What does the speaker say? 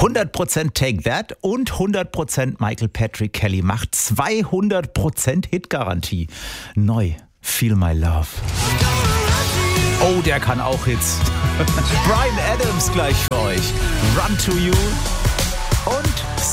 100% Take That und 100% Michael Patrick Kelly macht 200% Hitgarantie. Neu, Feel My Love. Oh, der kann auch Hits. Bryan Adams gleich für euch. Run to You und